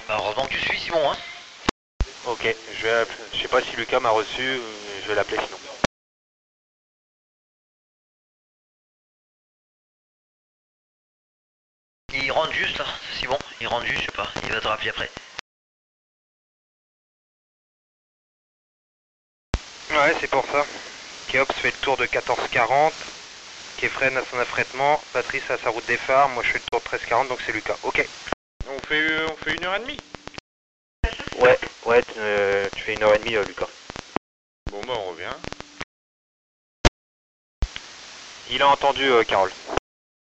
Bah heureusement que tu suis Simon, hein. Ok, je sais pas si Lucas m'a reçu, je vais l'appeler sinon. Il rentre juste là, Simon, il rentre juste, je sais pas, il va te rappeler après. Ouais, c'est pour ça. Kéops fait le tour de 14,40. Kefren a son affrètement. Patrice a sa route des phares. Moi je fais le tour de 13,40, donc c'est Lucas. Ok. On fait 1h30. Ouais, tu fais 1h30, Lucas. Bon bah on revient. Il a entendu, Carole.